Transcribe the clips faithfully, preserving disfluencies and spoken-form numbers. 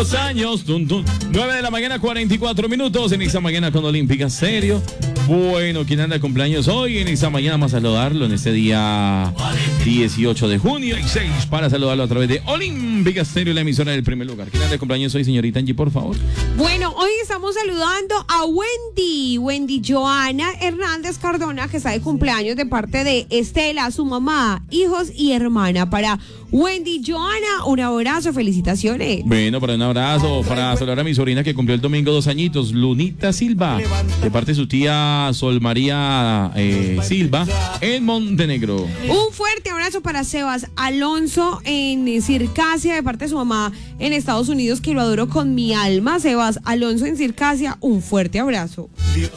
Dos años, tun, tun. nueve de la mañana, cuarenta y cuatro minutos en esta mañana con Olímpica Serio. Bueno, ¿quién anda de cumpleaños hoy? En esta mañana vamos a saludarlo en este día dieciocho de junio y seis para saludarlo a través de Olímpica Stereo, la emisora del primer lugar. ¿Quién anda de cumpleaños hoy, señorita Angie, por favor? Bueno, hoy estamos saludando a Wendy, Wendy Joana Hernández Cardona, que está de cumpleaños de parte de Estela, su mamá, hijos y hermana. Para Wendy Joana, un abrazo, felicitaciones. Bueno, para un abrazo, para saludar a mi sobrina que cumplió el domingo dos añitos, Lunita Silva, de parte de su tía Sol María eh, Silva, en Montenegro. Un fuerte abrazo para Sebas Alonso en Circasia, de parte de su mamá en Estados Unidos, que lo adoro con mi alma. Sebas Alonso en Circasia, un fuerte abrazo.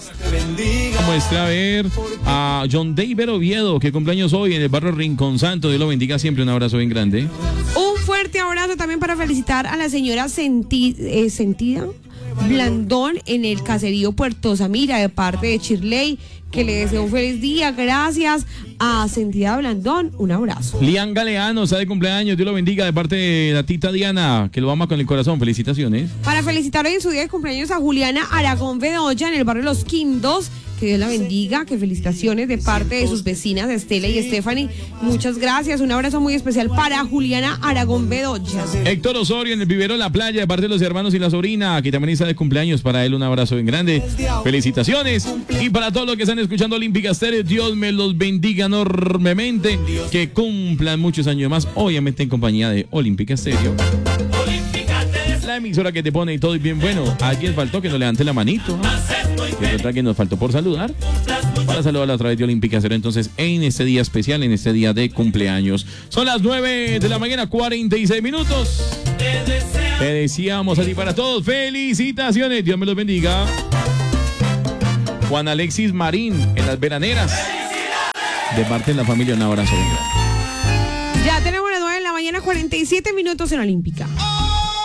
Muestra a ver a John David Oviedo, que cumpleaños hoy en el barrio Rincón Santo. Dios lo bendiga siempre, un abrazo bien grande. Un fuerte abrazo también para felicitar a la señora Senti, eh, Sentida Blandón en el caserío Puerto Samira, de parte de Shirley, que le deseo un feliz día. Gracias a Sentida Blandón, un abrazo. Lian Galeano está de cumpleaños, Dios lo bendiga, de parte de la tita Diana, que lo ama con el corazón. Felicitaciones. Para felicitar hoy en su día de cumpleaños a Juliana Aragón Bedoya en el barrio Los Quindos, que Dios la bendiga, que felicitaciones de parte de sus vecinas Estela y Stephanie. Muchas gracias, un abrazo muy especial para Juliana Aragón Bedoya. Héctor Osorio en el vivero La Playa, de parte de los hermanos y la sobrina, que también está de cumpleaños. Para él un abrazo bien grande, felicitaciones. Y para todos los que están escuchando Olímpica Stereo, Dios me los bendiga enormemente, que cumplan muchos años más, obviamente en compañía de Olímpica Stereo, la emisora que te pone y todo y bien bueno. A alguien faltó que nos levante la manito, ¿no? Que otra que nos faltó por saludar, para saludarla a través de Olímpica Stereo. Entonces, en este día especial, en este día de cumpleaños, son las nueve de la mañana, cuarenta y seis minutos. Te deseamos a ti, para todos, felicitaciones, Dios me los bendiga. Juan Alexis Marín en Las Veraneras, de parte de la familia, un abrazo bien grande. Ya tenemos las nueve de la mañana, cuarenta y siete minutos en Olímpica.